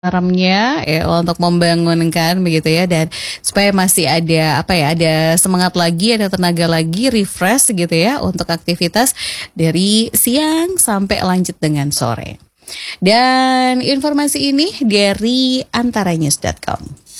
alarmnya ya untuk membangunkan begitu ya, dan supaya masih ada ada semangat lagi, ada tenaga lagi, refresh gitu ya untuk aktivitas dari siang sampai lanjut dengan sore. Dan informasi ini dari antaranews.com.